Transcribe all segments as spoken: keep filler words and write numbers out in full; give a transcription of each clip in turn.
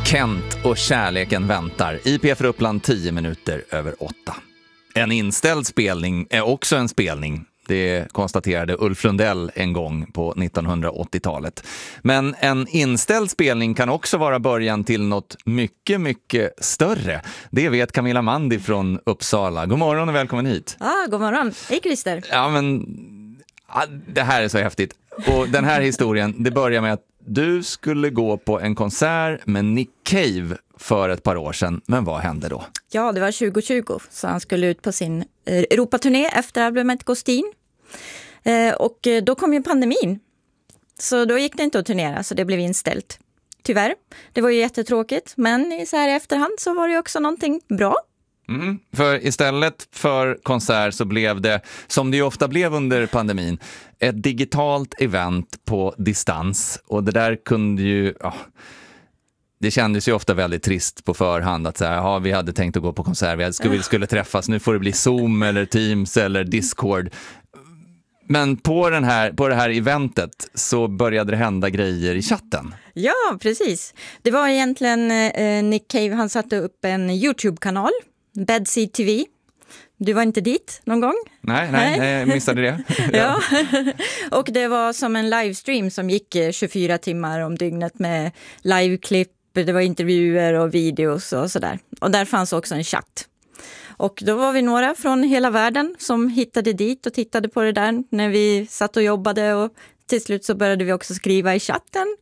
Kent och kärleken väntar. I P F Uppland tio minuter över åtta. En inställd spelning är också en spelning. Det konstaterade Ulf Lundell en gång på nittonhundraåttiotalet. Men en inställd spelning kan också vara början till något mycket, mycket större. Det vet Camilla Mandi från Uppsala. God morgon och välkommen hit. Ja, god morgon. Hej Christer. Ja, men det här är så häftigt. Och den här historien, det börjar med att du skulle gå på en konsert med Nick Cave för ett par år sedan. Men vad hände då? Ja, det var tjugo tjugo. Så han skulle ut på sin Europaturné efter albumet Ghostin. Eh, och då kom ju pandemin. Så då gick det inte att turnera, så det blev inställt. Tyvärr. Det var ju jättetråkigt. Men så här i efterhand så var det också någonting bra. Mm, för istället för konsert så blev det, som det ju ofta blev under pandemin, ett digitalt event på distans. Och det där kunde ju... Ja, det kändes ju ofta väldigt trist på förhand att så här, ja, vi hade tänkt att gå på konsert, vi skulle, vi skulle träffas, nu får det bli Zoom eller Teams eller Discord. Men på, den här, på det här eventet så började det hända grejer i chatten. Ja, precis. Det var egentligen eh, Nick Cave, han satte upp en YouTube-kanal, Bedseed T V. Du var inte dit någon gång? Nej, nej, nej. Jag missade det. Ja. Och det var som en livestream som gick tjugofyra timmar om dygnet med liveklipp, det var intervjuer och videos och sådär. Och där fanns också en chatt. Och då var vi några från hela världen som hittade dit och tittade på det där när vi satt och jobbade. Och till slut så började vi också skriva i chatten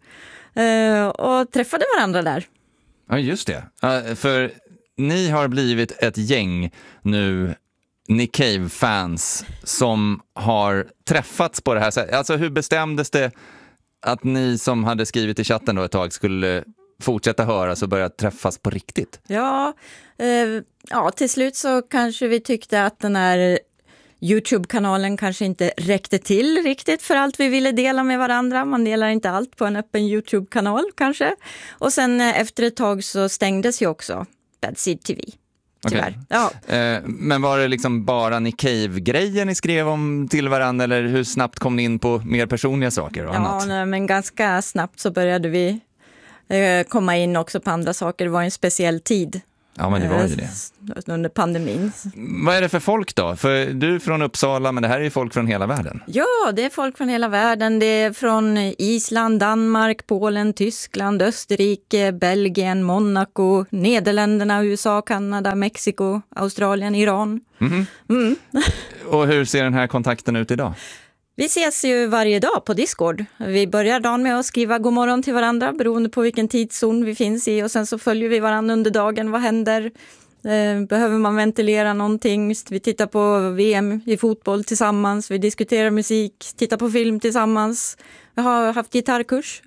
och träffade varandra där. Ja, just det. För ni har blivit ett gäng nu Nick Cave-fans som har träffats på det här sättet. Alltså hur bestämdes det att ni som hade skrivit i chatten då ett tag skulle fortsätta höras och börja träffas på riktigt? Ja, eh, ja, till slut så kanske vi tyckte att den här YouTube-kanalen kanske inte räckte till riktigt för allt vi ville dela med varandra. Man delar inte allt på en öppen YouTube-kanal kanske. Och sen eh, efter ett tag så stängdes ju också Bedseed T V. Tyvärr. Okay. Ja. Eh, men var det liksom bara Nick Cave-grejer ni skrev om till varandra, eller hur snabbt kom ni in på mer personliga saker och ja, annat? Nej, men ganska snabbt så började vi eh, komma in också på andra saker. Det var en speciell tid. Ja, men det var ju det. Under pandemin. Vad är det för folk då? För du är från Uppsala, men det här är ju folk från hela världen. Ja, det är folk från hela världen. Det är från Island, Danmark, Polen, Tyskland, Österrike, Belgien, Monaco, Nederländerna, U S A, Kanada, Mexiko, Australien, Iran. Mm. Mm. Och hur ser den här kontakten ut idag? Vi ses ju varje dag på Discord. Vi börjar dagen med att skriva god morgon till varandra beroende på vilken tidszon vi finns i. Och sen så följer vi varandra under dagen. Vad händer? Behöver man ventilera någonting? Vi tittar på V M i fotboll tillsammans. Vi diskuterar musik, tittar på film tillsammans. Jag har haft gitarrkurs.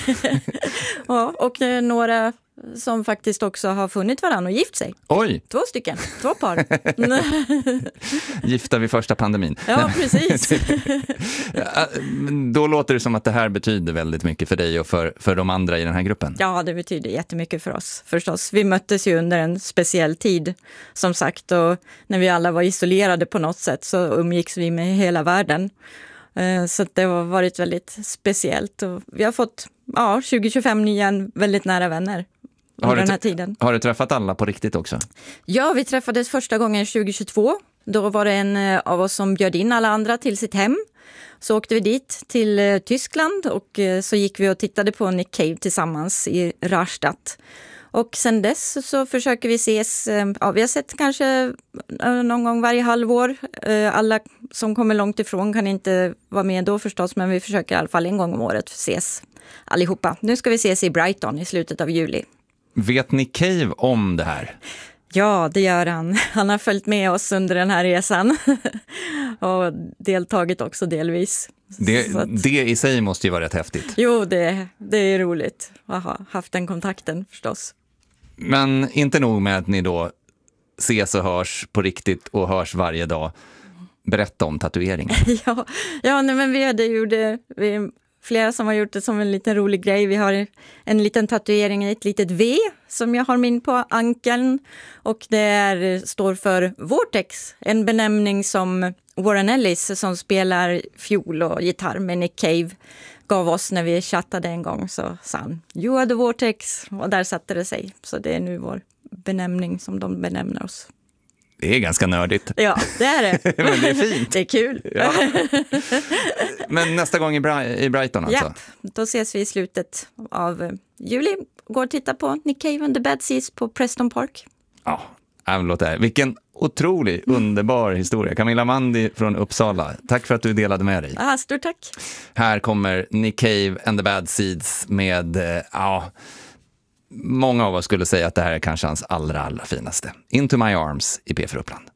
ja, och några som faktiskt också har funnit varandra och gift sig. Oj! Två stycken, två par. Gifta vid första pandemin. Ja, precis. Då låter det som att det här betyder väldigt mycket för dig och för, för de andra i den här gruppen. Ja, det betyder jättemycket för oss förstås. Vi möttes ju under en speciell tid som sagt, och när vi alla var isolerade på något sätt så umgicks vi med hela världen. Så det har varit väldigt speciellt och vi har fått ja, tjugo till tjugofem nya väldigt nära vänner. Har du, den här tiden. Har du träffat alla på riktigt också? Ja, vi träffades första gången tjugo tjugotvå. Då var det en av oss som bjöd in alla andra till sitt hem. Så åkte vi dit till Tyskland och så gick vi och tittade på Nick Cave tillsammans i Rastatt. Och sen dess så försöker vi ses, ja, vi har sett kanske någon gång varje halvår. Alla som kommer långt ifrån kan inte vara med då förstås, men vi försöker i alla fall en gång om året ses allihopa. Nu ska vi ses i Brighton i slutet av juli. Vet Nick Cave om det här? Ja, det gör han. Han har följt med oss under den här resan och deltagit också delvis. Det, att, det i sig måste ju vara rätt häftigt. Jo, det, det är roligt att ha haft den kontakten förstås. Men inte nog med att ni då ses och hörs på riktigt och hörs varje dag. Berätta om tatueringen. ja, ja nej, men vi hade gjort det... Vi, flera som har gjort det som en liten rolig grej. Vi har en liten tatuering, ett litet V som jag har min på ankeln. Och det är, står för Vortex, en benämning som Warren Ellis som spelar fiol och gitarr med Nick Cave gav oss när vi chattade en gång, så sa han "You are the Vortex", och där satte det sig. Så det är nu vår benämning som de benämner oss. Det är ganska nördigt. Ja, det är det. Men det är fint. Det är kul. Ja. Men nästa gång i, Bra- i Brighton alltså? Ja, då ses vi i slutet av juli. Går och titta på Nick Cave and the Bad Seeds på Preston Park. Ja, låt det här. Vilken otrolig, underbar historia. Camilla Mandi från Uppsala, tack för att du delade med dig. Ja, stort tack. Här kommer Nick Cave and the Bad Seeds med, ja, många av oss skulle säga att det här är kanske hans allra, allra finaste. Into My Arms i P fyra Uppland.